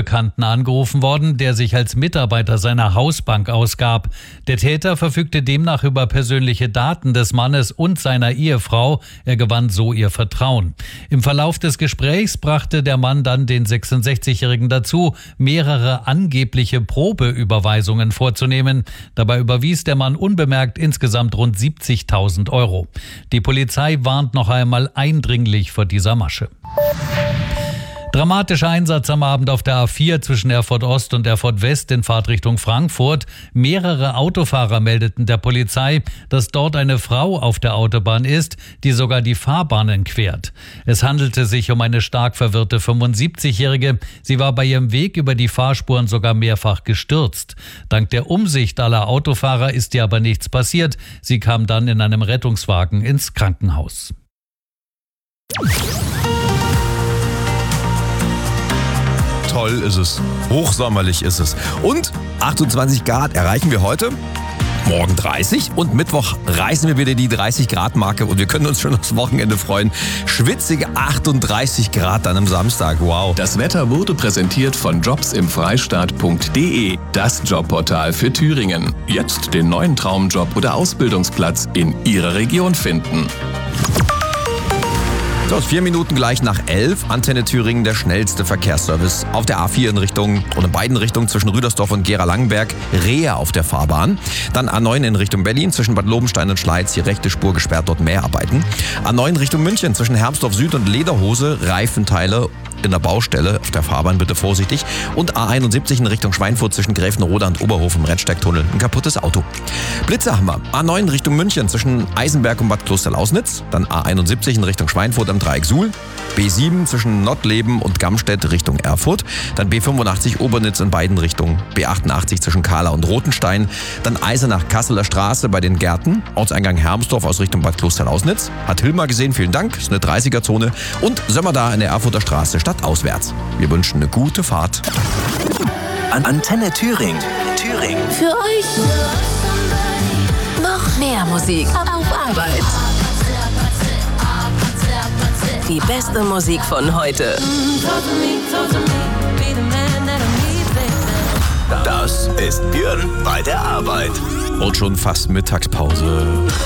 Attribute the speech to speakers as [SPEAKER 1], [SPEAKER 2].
[SPEAKER 1] Unbekannten angerufen worden, der sich als Mitarbeiter seiner Hausbank ausgab. Der Täter verfügte demnach über persönliche Daten des Mannes und seiner Ehefrau. Er gewann so ihr Vertrauen. Im Verlauf des Gesprächs brachte der Mann dann den 66-Jährigen dazu, mehrere angebliche Probeüberweisungen vorzunehmen. Dabei überwies der Mann unbemerkt insgesamt rund 70.000 Euro. Die Polizei warnt noch einmal eindringlich vor dieser Masche. Dramatischer Einsatz am Abend auf der A4 zwischen Erfurt Ost und Erfurt West in Fahrtrichtung Frankfurt. Mehrere Autofahrer meldeten der Polizei, dass dort eine Frau auf der Autobahn ist, die sogar die Fahrbahnen quert. Es handelte sich um eine stark verwirrte 75-Jährige. Sie war bei ihrem Weg über die Fahrspuren sogar mehrfach gestürzt. Dank der Umsicht aller Autofahrer ist ihr aber nichts passiert. Sie kam dann in einem Rettungswagen ins Krankenhaus.
[SPEAKER 2] Toll ist es. Hochsommerlich ist es. Und 28 Grad erreichen wir heute. Morgen 30 und Mittwoch reißen wir wieder die 30-Grad-Marke und wir können uns schon aufs Wochenende freuen. Schwitzige 38 Grad dann am Samstag. Wow.
[SPEAKER 3] Das Wetter wurde präsentiert von jobsimfreistaat.de, das Jobportal für Thüringen. Jetzt den neuen Traumjob oder Ausbildungsplatz in Ihrer Region finden.
[SPEAKER 2] So, 4 Minuten gleich nach 11. Antenne Thüringen, der schnellste Verkehrsservice auf der A4 in beiden Richtungen zwischen Rüdersdorf und Gera-Langenberg. Rehe auf der Fahrbahn. Dann A9 in Richtung Berlin zwischen Bad Lobenstein und Schleiz. Die rechte Spur gesperrt, dort Mehrarbeiten. A9 Richtung München zwischen Hermsdorf Süd und Lederhose. Reifenteile in der Baustelle auf der Fahrbahn, bitte vorsichtig. Und A71 in Richtung Schweinfurt zwischen Gräfenroda und Oberhof im Rennsteigtunnel. Ein kaputtes Auto. Blitze haben wir. A9 Richtung München zwischen Eisenberg und Bad Klosterlausnitz. Dann A71 in Richtung Schweinfurt am Dreieck Suhl. B7 zwischen Nottleben und Gamstedt Richtung Erfurt. Dann B85 Obernitz in beiden Richtungen. B88 zwischen Kahla und Rotenstein. Dann Eisenach-Kasseler Straße bei den Gärten. Ortseingang Hermsdorf aus Richtung Bad Klosterlausnitz. Hat Hilmar gesehen, vielen Dank. Ist eine 30er-Zone. Und sind wir da in der Erfurter Straße stadtauswärts. Wir wünschen eine gute Fahrt.
[SPEAKER 4] Antenne Thüringen.
[SPEAKER 5] Für euch noch mehr Musik auf Arbeit. Die beste Musik von heute.
[SPEAKER 4] Das ist Björn bei der Arbeit.
[SPEAKER 2] Und schon fast Mittagspause.